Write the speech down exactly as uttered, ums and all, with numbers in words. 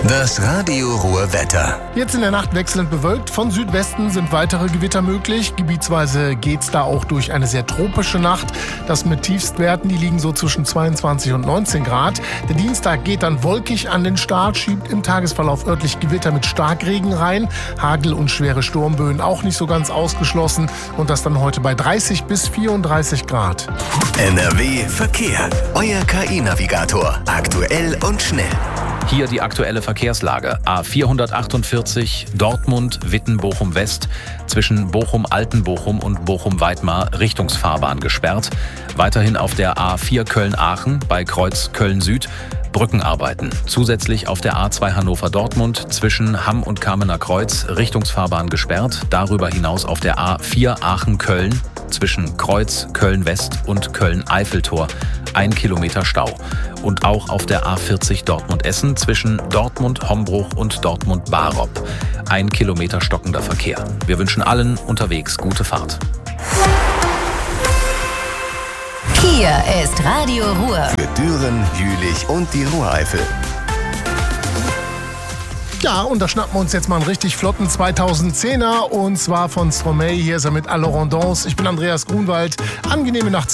Das Radio Ruhr Wetter. Jetzt in der Nacht wechselnd bewölkt. Von Südwesten sind weitere Gewitter möglich. Gebietsweise geht's da auch durch eine sehr tropische Nacht. Das mit Tiefstwerten, die liegen so zwischen zweiundzwanzig und neunzehn Grad. Der Dienstag geht dann wolkig an den Start, schiebt im Tagesverlauf örtlich Gewitter mit Starkregen rein. Hagel und schwere Sturmböen auch nicht so ganz ausgeschlossen. Und das dann heute bei dreißig bis vierunddreißig Grad. N R W Verkehr. Euer K I-Navigator. Aktuell und schnell. Hier die aktuelle Verkehrslage. A vierhundertachtundvierzig Dortmund-Witten-Bochum-West zwischen Bochum-Altenbochum und Bochum-Weidmar Richtungsfahrbahn gesperrt. Weiterhin auf der A vier Köln-Aachen bei Kreuz Köln-Süd Brückenarbeiten. Zusätzlich auf der A zwei Hannover-Dortmund zwischen Hamm und Kamener Kreuz Richtungsfahrbahn gesperrt. Darüber hinaus auf der A vier Aachen-Köln zwischen Kreuz Köln-West und Köln-Eiffeltor ein Kilometer Stau. Und auch auf der A vierzig Dortmund-Essen zwischen Dortmund-Hombruch und Dortmund-Barop ein Kilometer stockender Verkehr. Wir wünschen allen unterwegs gute Fahrt. Hier ist Radio Ruhr. Für Düren, Jülich und die Ruhreifel. Ja, und da schnappen wir uns jetzt mal einen richtig flotten zweitausendzehner und zwar von Stromae. Hier ist er mit Allorandance. Ich bin Andreas Grunwald. Angenehme Nacht.